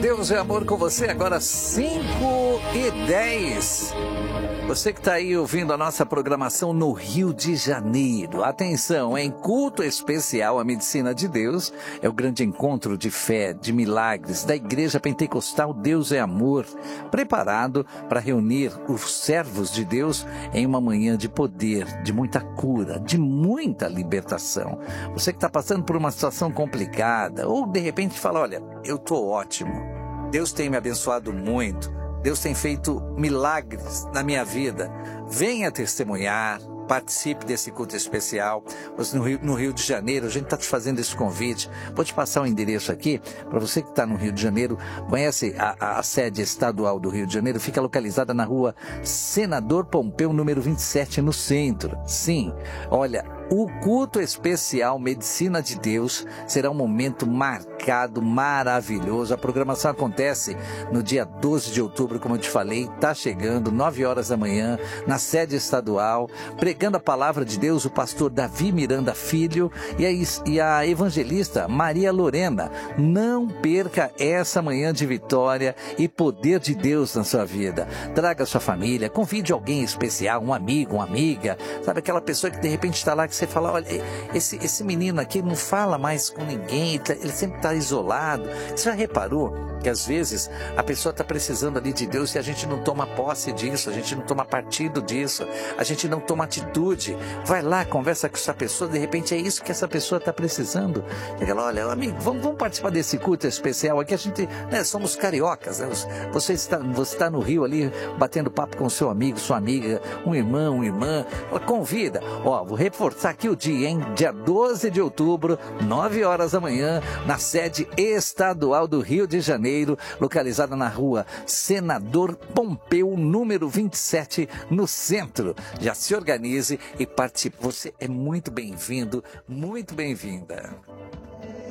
Deus é amor com você, agora 5h10. Você que está aí ouvindo a nossa programação no Rio de Janeiro. Atenção, em culto especial à Medicina de Deus, é o grande encontro de fé, de milagres, da Igreja Pentecostal Deus é Amor, preparado para reunir os servos de Deus em uma manhã de poder, de muita cura, de muita libertação. Você que está passando por uma situação complicada, ou de repente fala, olha, eu estou ótimo, Deus tem me abençoado muito, Deus tem feito milagres na minha vida. Venha testemunhar, participe desse culto especial. No Rio de Janeiro, a gente está te fazendo esse convite. Vou te passar o endereço aqui, para você que está no Rio de Janeiro, conhece a sede estadual do Rio de Janeiro, fica localizada na rua Senador Pompeu, número 27, no centro. Sim, olha, o culto especial Medicina de Deus será um momento marcado, maravilhoso. A programação acontece no dia 12 de outubro, como eu te falei, está chegando, 9 horas da manhã, na sede estadual, pregando a palavra de Deus, o pastor Davi Miranda Filho e a evangelista Maria Lorena. Não perca essa manhã de vitória e poder de Deus na sua vida. Traga sua família, convide alguém especial, um amigo, uma amiga, sabe, aquela pessoa que de repente está lá, que você fala, olha, esse menino aqui não fala mais com ninguém, ele sempre está isolado. Você já reparou que às vezes a pessoa está precisando ali de Deus e a gente não toma posse disso, a gente não toma partido disso, a gente não toma atitude? Vai lá, conversa com essa pessoa, de repente é isso que essa pessoa está precisando. E ela, olha, amigo, vamos participar desse culto especial aqui, a gente, né, somos cariocas, né? Você está no Rio ali, batendo papo com seu amigo, sua amiga, um irmão, uma irmã, convida. Ó, vou reforçar aqui o dia, hein? Dia 12 de outubro, 9 horas da manhã, na sede estadual do Rio de Janeiro, localizada na rua Senador Pompeu, número 27, no centro. Já se organize e participe. Você é muito bem-vindo, muito bem-vinda.